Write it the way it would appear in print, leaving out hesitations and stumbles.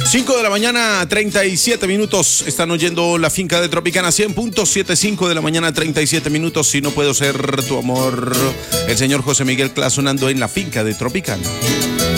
5 de la mañana, 37 minutos. Están oyendo La Finca de Tropicana 100.7, 5 de la mañana, 37 minutos. Si no puedo ser tu amor, el señor José Miguel Cla sonando en La Finca de Tropicana.